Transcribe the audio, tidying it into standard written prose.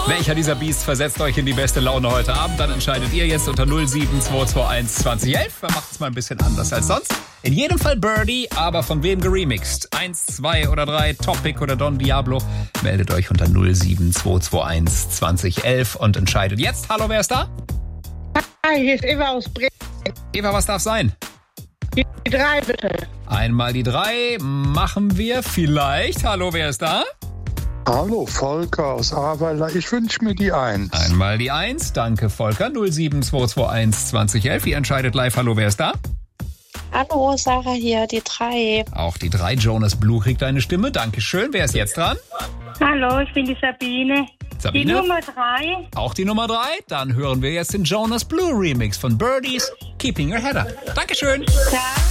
Welcher dieser Beasts versetzt euch in die beste Laune heute Abend? Dann entscheidet ihr jetzt unter 07221 2011. Wir machen es mal ein bisschen anders als sonst. In jedem Fall Birdie, aber von wem geremixed? 1, 2 oder 3, Topic oder Don Diablo? Meldet euch unter 07221 2011 und entscheidet jetzt. Hallo, wer ist da? Hi, hier ist Eva aus Bremen. Eva, was darf sein? Die 3 bitte. Einmal die 3 machen wir vielleicht. Hallo, wer ist da? Hallo, Volker aus Ahrweiler. Ich wünsche mir die 1. Einmal die 1. Danke, Volker. 07221 2011. Ihr entscheidet live. Hallo, wer ist da? Hallo, Sarah hier, die 3. Auch die 3. Jonas Blue kriegt eine Stimme. Dankeschön. Wer ist jetzt dran? Hallo, ich bin die Sabine. Sabine? Die Nummer 3. Auch die Nummer 3? Dann hören wir jetzt den Jonas Blue Remix von Birdies Keeping Your Head Up. Dankeschön. Ciao.